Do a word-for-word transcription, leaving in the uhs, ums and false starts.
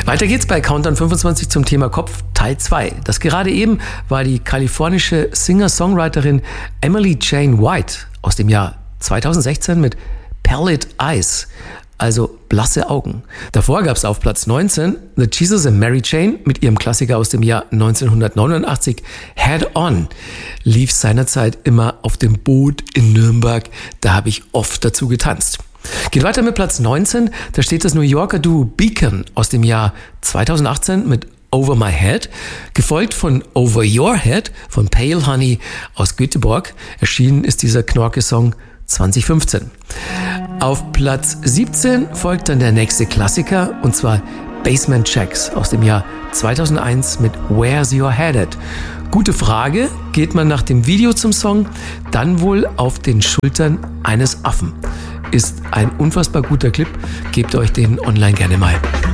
Weiter geht's bei Countdown fünfundzwanzig zum Thema Kopf, Teil zwei. Das gerade eben war die kalifornische Singer-Songwriterin Emily Jane White aus dem Jahr zweitausendsechzehn mit Pallid Eyes, also blasse Augen. Davor gab's auf Platz neunzehn The Jesus and Mary Chain mit ihrem Klassiker aus dem Jahr neunzehnhundertneunundachtzig, Head On. Lief seinerzeit immer auf dem Boot in Nürnberg, da habe ich oft dazu getanzt. Geht weiter mit Platz neunzehn, da steht das New Yorker Duo Beacon aus dem Jahr zweitausendachtzehn mit Over My Head, gefolgt von Over Your Head von Pale Honey aus Göteborg. Erschienen ist dieser Knorke-Song zweitausendfünfzehn. Auf Platz siebzehn folgt dann der nächste Klassiker, und zwar Basement Jaxx aus dem Jahr zweitausendeins mit Where's Your Head At? Gute Frage, geht man nach dem Video zum Song, dann wohl auf den Schultern eines Affen. Ist ein unfassbar guter Clip, gebt euch den online gerne mal.